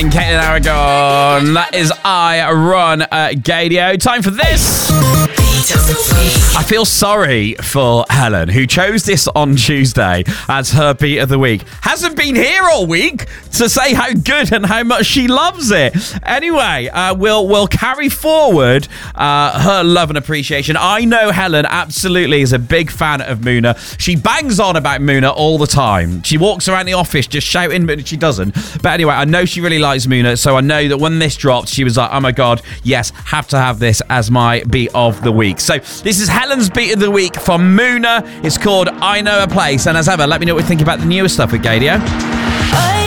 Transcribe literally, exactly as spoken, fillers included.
and Caitlin Aragon. That is I Run uh, Gadio. Time for this. I feel sorry for Helen, who chose this on Tuesday as her beat of the week. Hasn't been here all week to say how good and how much she loves it. Anyway, uh, we'll we'll carry forward uh, her love and appreciation. I know Helen absolutely is a big fan of Muna. She bangs on about Muna all the time. She walks around the office just shouting, but she doesn't. But anyway, I know she really likes Muna, so I know that when this dropped, she was like, oh my God, yes, have to have this as my beat of the week. So this is Helen's beat of the week from Muna. It's called I Know a Place. And as ever, let me know what you think about the newer stuff with Gadio.